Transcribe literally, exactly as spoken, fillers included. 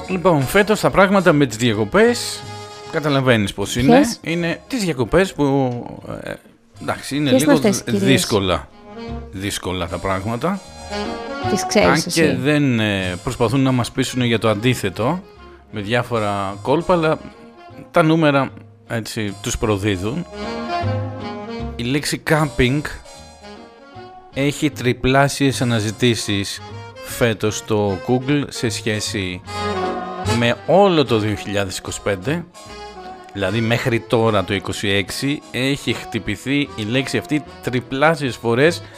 Λοιπόν, φέτος τα πράγματα με τις διακοπές, καταλαβαίνεις πως είναι. Ποιες? Είναι τις διακοπές που, ε, εντάξει, είναι Ποιες λίγο είναι αυτές, κυρίες? δύσκολα. Δύσκολα τα πράγματα. Τις ξέρεις Αν εσύ. και δεν ε, προσπαθούν να μας πείσουν για το αντίθετο, με διάφορα κόλπα, αλλά τα νούμερα έτσι τους προδίδουν. Η λέξη camping έχει τριπλάσιες αναζητήσεις φέτος στο Google σε σχέση με όλο το δύο χιλιάδες είκοσι πέντε. Δηλαδή μέχρι τώρα το είκοσι έξι έχει χτυπηθεί η λέξη αυτή τριπλάσιες φορές